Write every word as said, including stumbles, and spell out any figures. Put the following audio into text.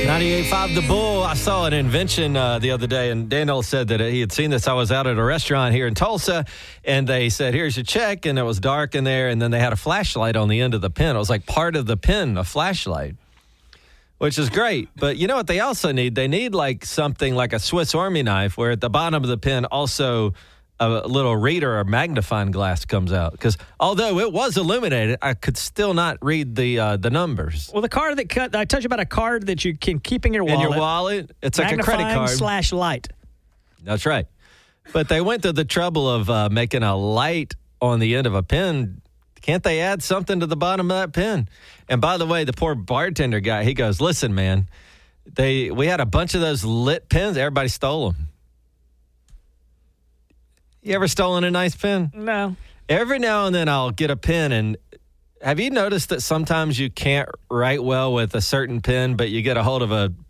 ninety-eight point five The Bull. I saw an invention uh, the other day, and Daniel said that he had seen this. I was out at a restaurant here in Tulsa, and they said, here's your check, and it was dark in there, and then they had a flashlight on the end of the pen. It was like part of the pen, a flashlight, which is great. But you know what they also need? They need like something like a Swiss Army knife where at the bottom of the pen also a little reader or magnifying glass comes out, because although it was illuminated, I could still not read the uh, the numbers. Well, the card that cut, I told you about a card that you can keep in your wallet. In your wallet, it's like a credit card slash light. That's right. But they went to the trouble of uh, making a light on the end of a pen. Can't they add something to the bottom of that pen? And by the way, the poor bartender guy, he goes, "Listen, man, they we had a bunch of those lit pens. Everybody stole them." You ever stolen a nice pen? No. Every now and then I'll get a pen, and have you noticed that sometimes you can't write well with a certain pen, but you get a hold of a